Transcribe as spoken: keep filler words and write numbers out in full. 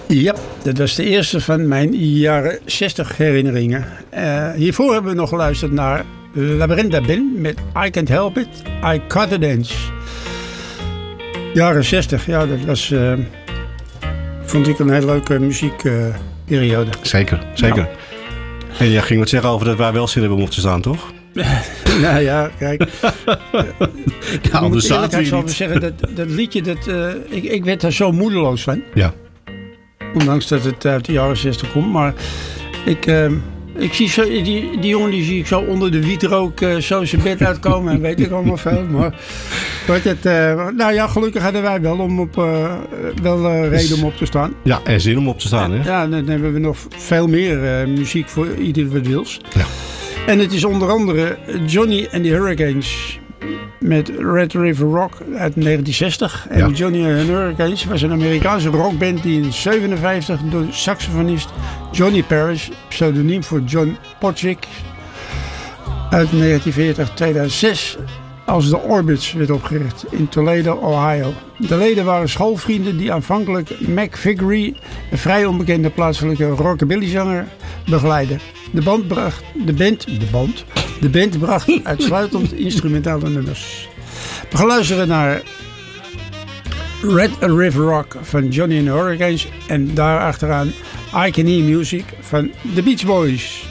Ja, dat was de eerste van mijn jaren zestig herinneringen. Uh, hiervoor hebben we nog geluisterd naar Labrinda Ben met I Can't Help It, I Gotta Dance. Jaren zestig, ja, dat was, uh, vond ik een hele leuke muziekperiode. Uh, zeker, zeker. Nou. En jij ging wat zeggen over dat wij wel zin hebben om op te staan, toch? Nou ja, kijk. Uh, ik ja, moet eerlijkheid zal zeggen, dat, dat liedje, dat, uh, ik, ik werd daar zo moedeloos van. Ja. Ondanks dat het uit de jaren zestig komt. Maar ik, uh, ik zie zo, die, die jongen die zie ik zo onder de wietrook uh, zo zijn bed uitkomen. En weet ik allemaal veel. Maar wordt het, uh, nou ja, gelukkig hadden wij wel, om op, uh, wel uh, reden om op te staan. Ja, en zin om op te staan. Hè? Ja, dan hebben we nog veel meer uh, muziek voor ieder wat wils. Ja. En het is onder andere Johnny and the Hurricanes met Red River Rock uit negentien zestig. En ja. Johnny and the Hurricanes was een Amerikaanse rockband die in zevenenvijftig door saxofonist Johnny Parrish, pseudoniem voor John Podzik, uit negentien veertig tot tweeduizend zes als de Orbits werd opgericht in Toledo, Ohio. De leden waren schoolvrienden die aanvankelijk Mac Vickery, een vrij onbekende plaatselijke rockabillyzanger, begeleidden. De band bracht, de band, de band, de band bracht uitsluitend instrumentale nummers. We gaan luisteren naar Red River Rock van Johnny and the Hurricanes en daarachteraan I Can Hear Music van The Beach Boys.